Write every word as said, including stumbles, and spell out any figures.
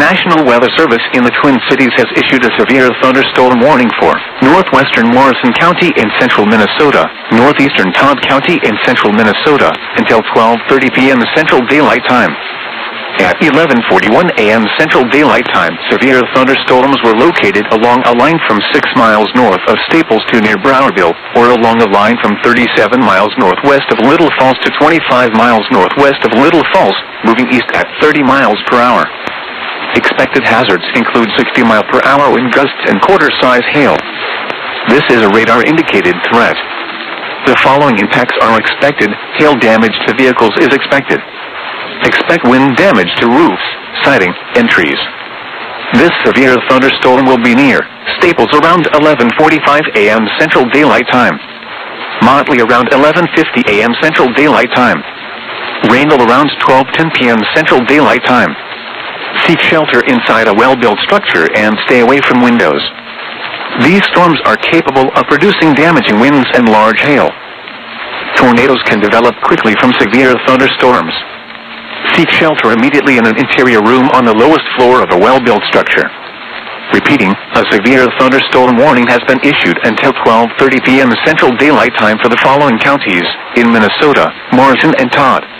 National Weather Service in the Twin Cities has issued a severe thunderstorm warning for northwestern Morrison County in central Minnesota, northeastern Todd County in central Minnesota, until twelve thirty p m Central Daylight Time. At eleven forty-one a m Central Daylight Time, severe thunderstorms were located along a line from six miles north of Staples to near Browerville, or along a line from thirty-seven miles northwest of Little Falls to twenty-five miles northwest of Little Falls, moving east at thirty miles per hour. Expected hazards include sixty mile per hour wind gusts and quarter-size hail. This is a radar-indicated threat. The following impacts are expected. Hail damage to vehicles is expected. Expect wind damage to roofs, siding, and trees. This severe thunderstorm will be near Staples around eleven forty-five a m Central Daylight Time. Motley around eleven fifty a m Central Daylight Time. Rainville around twelve ten p m Central Daylight Time. Seek shelter inside a well-built structure and stay away from windows. These storms are capable of producing damaging winds and large hail. Tornadoes can develop quickly from severe thunderstorms. Seek shelter immediately in an interior room on the lowest floor of a well-built structure. Repeating, a severe thunderstorm warning has been issued until twelve thirty p m Central Daylight Time for the following counties in Minnesota: Morrison and Todd.